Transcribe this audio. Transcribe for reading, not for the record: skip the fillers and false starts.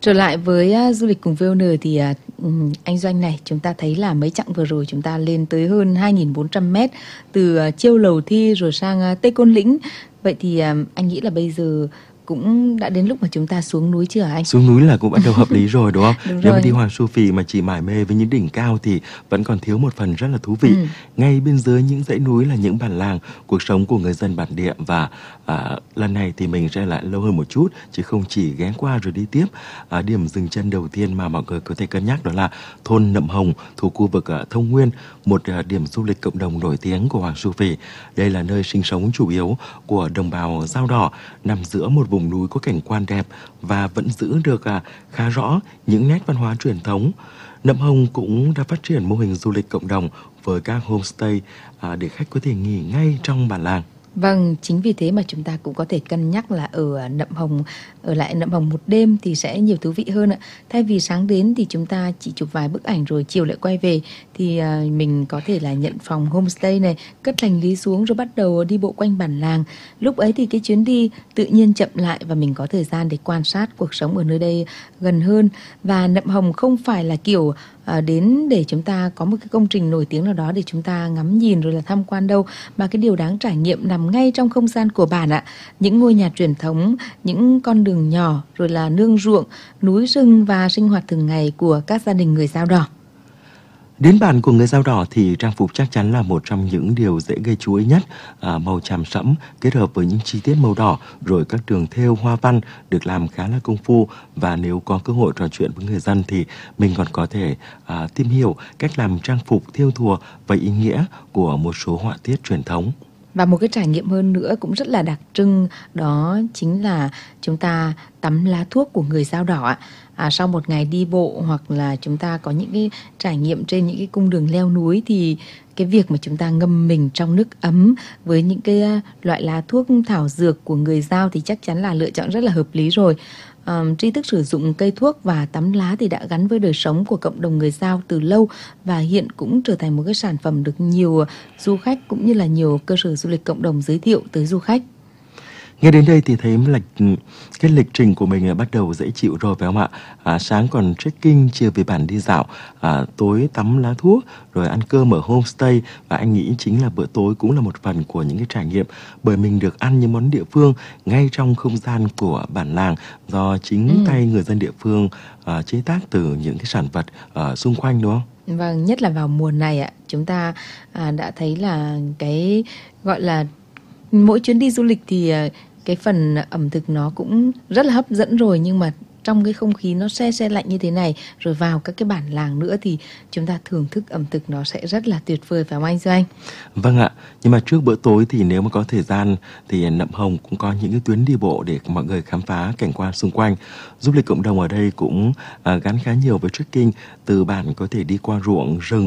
Trở lại với du lịch cùng VON thì anh Doanh này, chúng ta thấy là mấy chặng vừa rồi chúng ta lên tới hơn 2.400 mét từ Chiêu Lầu Thi rồi sang Tây Côn Lĩnh. Vậy thì anh nghĩ là bây giờ cũng đã đến lúc mà chúng ta xuống núi chưa hả anh? Xuống núi là cũng bắt đầu hợp lý rồi đúng không? Đúng Nếu mà rồi. đi Hoàng Su Phì mà chỉ mải mê với những đỉnh cao thì vẫn còn thiếu một phần rất là thú vị. Ngay bên dưới những dãy núi là những bản làng, cuộc sống của người dân bản địa, và lần này thì mình sẽ lại lâu hơn một chút, chứ không chỉ ghé qua rồi đi tiếp. Điểm dừng chân đầu tiên mà mọi người có thể cân nhắc đó là thôn Nậm Hồng thuộc khu vực Thông Nguyên, một điểm du lịch cộng đồng nổi tiếng của Hoàng Su Phì. Đây là nơi sinh sống chủ yếu của đồng bào Dao Đỏ, nằm giữa một vùng núi có cảnh quan đẹp và vẫn giữ được khá rõ những nét văn hóa truyền thống. Nậm Hồng cũng đã phát triển mô hình du lịch cộng đồng với các homestay để khách có thể nghỉ ngay trong bản làng. Vâng, chính vì thế mà chúng ta cũng có thể cân nhắc là ở lại Nậm Hồng một đêm thì sẽ nhiều thú vị hơn ạ. Thay vì sáng đến thì chúng ta chỉ chụp vài bức ảnh rồi chiều lại quay về, thì mình có thể là nhận phòng homestay này, cất hành lý xuống rồi bắt đầu đi bộ quanh bản làng. Lúc ấy thì cái chuyến đi tự nhiên chậm lại và mình có thời gian để quan sát cuộc sống ở nơi đây gần hơn. Và Nậm Hồng không phải là kiểu đến để chúng ta có một cái công trình nổi tiếng nào đó để chúng ta ngắm nhìn rồi là tham quan đâu, mà cái điều đáng trải nghiệm nằm ngay trong không gian của bản ạ. Những ngôi nhà truyền thống, những con đường nhỏ, rồi là nương ruộng, núi rừng và sinh hoạt thường ngày của các gia đình người Dao Đỏ. Đến bản của người Dao Đỏ thì trang phục chắc chắn là một trong những điều dễ gây chú ý nhất. Màu tràm sẫm kết hợp với những chi tiết màu đỏ, rồi các đường thêu hoa văn được làm khá là công phu. Và nếu có cơ hội trò chuyện với người dân thì mình còn có thể tìm hiểu cách làm trang phục thêu thùa và ý nghĩa của một số họa tiết truyền thống. Và một cái trải nghiệm hơn nữa cũng rất là đặc trưng, đó chính là chúng ta tắm lá thuốc của người Dao Đỏ ạ. Sau một ngày đi bộ hoặc là chúng ta có những cái trải nghiệm trên những cái cung đường leo núi, thì cái việc mà chúng ta ngâm mình trong nước ấm với những cái loại lá thuốc thảo dược của người Dao thì chắc chắn là lựa chọn rất là hợp lý rồi. Tri thức sử dụng cây thuốc và tắm lá thì đã gắn với đời sống của cộng đồng người Dao từ lâu, và hiện cũng trở thành một cái sản phẩm được nhiều du khách cũng như là nhiều cơ sở du lịch cộng đồng giới thiệu tới du khách. Nghe đến đây thì thấy cái lịch trình của mình bắt đầu dễ chịu rồi phải không ạ? Sáng còn trekking, chiều về bản đi dạo, tối tắm lá thuốc, rồi ăn cơm ở homestay. Và anh nghĩ chính là bữa tối cũng là một phần của những cái trải nghiệm, bởi mình được ăn những món địa phương ngay trong không gian của bản làng do chính tay người dân địa phương chế tác từ những cái sản vật xung quanh, đúng không? Vâng, nhất là vào mùa này ạ, chúng ta đã thấy là cái gọi là mỗi chuyến đi du lịch thì cái phần ẩm thực nó cũng rất là hấp dẫn rồi, nhưng mà trong cái không khí nó se lạnh như thế này, rồi vào các cái bản làng nữa thì chúng ta thưởng thức ẩm thực nó sẽ rất là tuyệt vời, phải không anh Doanh? Vâng ạ, nhưng mà trước bữa tối thì nếu mà có thời gian thì Nậm Hồng cũng có những cái tuyến đi bộ để mọi người khám phá cảnh quan xung quanh. Du lịch cộng đồng ở đây cũng gắn khá nhiều với trekking, từ bản có thể đi qua ruộng, rừng,